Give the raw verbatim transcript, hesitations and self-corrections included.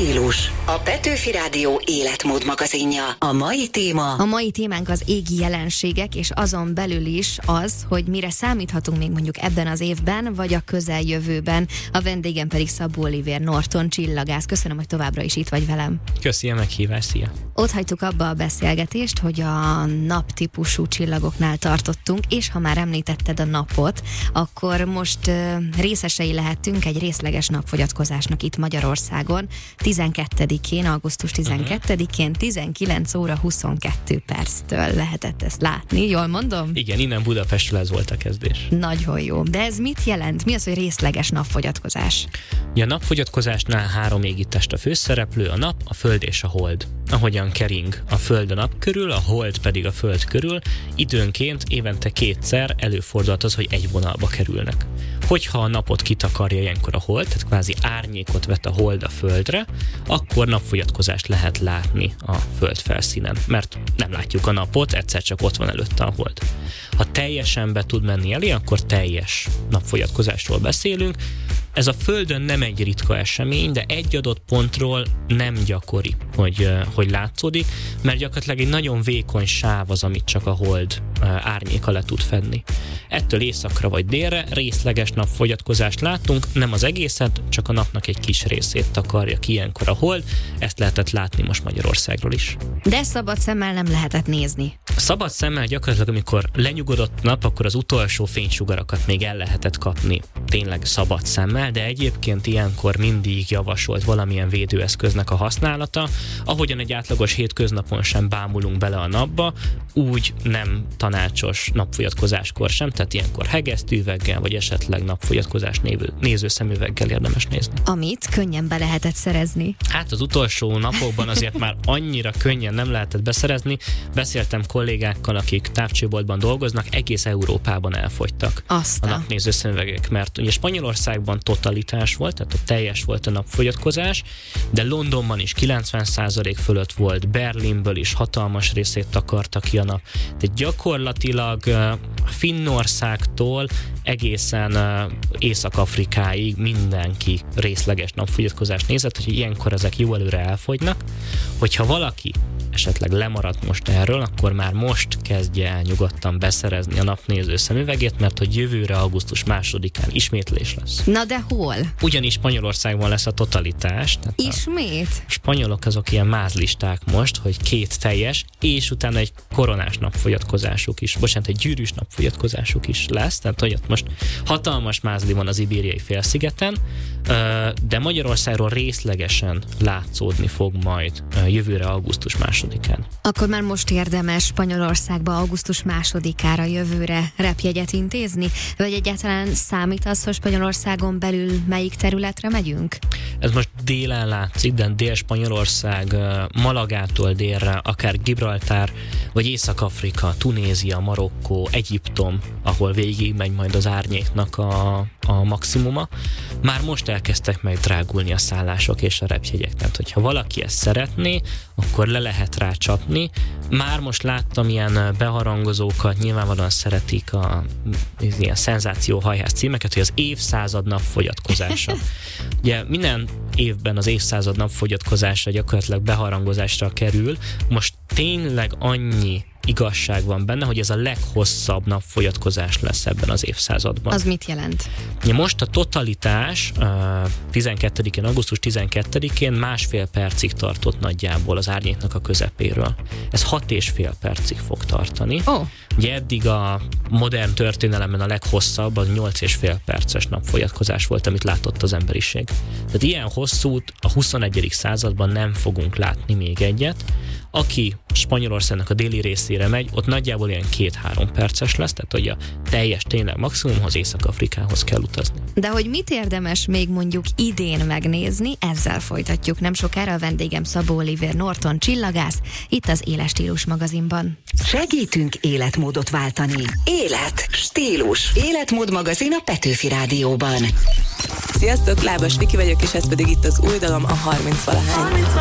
Stílus. A Petőfi Rádió életmód magazinja. A mai téma... A mai témánk az égi jelenségek, és azon belül is az, hogy mire számíthatunk még mondjuk ebben az évben, vagy a közeljövőben. A vendégem pedig Szabó Olivér, Norton csillagász. Köszönöm, hogy továbbra is itt vagy velem. Köszi a meghívást, szia! Ott hagytuk abba a beszélgetést, hogy a naptípusú csillagoknál tartottunk, és ha már említetted a napot, akkor most uh, részesei lehetünk egy részleges napfogyatkozásnak itt Magyarországon. tizenkettedikén, augusztus tizenkettedikén, tizenkilenc óra huszonkettő perctől lehetett ezt látni, jól mondom? Igen, innen Budapestről ez volt a kezdés. Nagyon jó. De ez mit jelent? Mi az, hogy részleges napfogyatkozás? Ja, a napfogyatkozásnál három égitest a főszereplő, a nap, a föld és a hold. Ahogyan kering a föld a nap körül, a hold pedig a föld körül, időnként évente kétszer előfordulhat az, hogy egy vonalba kerülnek. Hogyha a napot kitakarja ilyenkor a hold, tehát kvázi árnyékot vet a hold a földre, akkor napfogyatkozást lehet látni a föld felszínen, mert nem látjuk a napot, egyszer csak ott van előtte a hold. Ha teljesen be tud menni elé, akkor teljes napfogyatkozásról beszélünk. Ez a Földön nem egy ritka esemény, de egy adott pontról nem gyakori, hogy, hogy látszódik, mert gyakorlatilag egy nagyon vékony sáv az, amit csak a hold árnyéka le tud fedni. Ettől északra vagy délre részleges napfogyatkozást látunk, nem az egészet, csak a napnak egy kis részét takarja ki ilyenkor a hold, ezt lehetett látni most Magyarországról is. De szabad szemmel nem lehetett nézni. Szabad szemmel gyakorlatilag, amikor lenyugodott nap, akkor az utolsó fénysugarakat még el lehetett kapni tényleg szabad szemmel, de egyébként ilyenkor mindig javasolt valamilyen védőeszköznek a használata. Ahogyan egy átlagos hétköznapon sem bámulunk bele a napba, úgy nem tanácsos napfogyatkozáskor sem, tehát ilyenkor hegesztőüveggel, vagy esetleg napfogyatkozás nézőszemüveggel érdemes nézni. Amit könnyen be lehetett szerezni. Hát az utolsó napokban azért már annyira könnyen nem lehetett beszerezni. Beszéltem kollégákkal, akik távcsőboltban dolgoznak, egész Európában elfogytak Aztán. a napnézőszemüvegek, mert ugye Spanyolországban totalitás volt, tehát ott teljes volt a napfogyatkozás, de Londonban is kilencven százalék fölött volt, Berlinből is hatalmas részét takarta ki a nap. De gyakorlatilag uh, Finnországtól egészen uh, Észak-Afrikáig mindenki részleges napfogyatkozást nézett, hogy ilyenkor ezek jó előre elfogynak. Hogyha valaki esetleg lemaradt most erről, akkor már most kezdje el nyugodtan beszerezni a napnéző szemüvegét, mert hogy jövőre augusztus másodikán ismétlés lesz. Na de hol? Ugyanis Spanyolországban lesz a totalitás. Ismét? A spanyolok azok ilyen mázlisták most, hogy két teljes, és utána egy koronás napfogyatkozásuk is, bocsánat, egy gyűrűs napfogyatkozásuk is lesz, tehát hogy ott most hatalmas mázli van az Ibériai félszigeten, de Magyarországról részlegesen látszódni fog majd jövőre augusztus másodikán. Akkor már most érdemes Spanyolországba augusztus másodikára jövőre repjegyet intézni? Vagy egyáltalán számít az, hogy Spanyolországon belül melyik területre megyünk? Ez most délen látszik, de Dél-Spanyolország, Malagától délre, akár Gibraltár, vagy Észak-Afrika, Tunézia, Marokkó, Egyiptom, ahol végig megy majd az árnyéknak a, a maximuma. Már most elkezdtek meg drágulni a szállások és a repjegyek. Tehát, hogyha valaki ezt szeretné, akkor le lehet rá csapni. Már most láttam ilyen beharangozókat, nyilvánvalóan szeretik a ilyen szenzációhajház címeket, hogy az évszázad napfogyatkozása. Ugye minden évben az évszázad napfogyatkozása gyakorlatilag beharangozásra kerül. Most tényleg annyi igazság van benne, hogy ez a leghosszabb napfogyatkozás lesz ebben az évszázadban. Az mit jelent? Ja, most a totalitás tizenkettedikén, augusztus tizenkettedikén másfél percig tartott nagyjából az árnyéknak a közepéről. Ez hat és fél percig fog tartani. Oh. Ugye eddig a modern történelemben a leghosszabb az nyolc és fél perces napfogyatkozás volt, amit látott az emberiség. Tehát ilyen hosszút a huszonegyedik században nem fogunk látni még egyet. Aki Spanyolországnak a déli részére megy, ott nagyjából ilyen két-három perces lesz, tehát hogy a teljes tényleg maximumhoz Észak-Afrikához kell utazni. De hogy mit érdemes még mondjuk idén megnézni, ezzel folytatjuk nem sokára. A vendégem Szabó Olivér, Norton csillagász, itt az Éles Stílus magazinban. Segítünk életmódot váltani. Élet, stílus. Életmód magazin a Petőfi Rádióban. Sziasztok, Lábas Viki vagyok, és ez pedig itt az új dalom, a harminc valahány.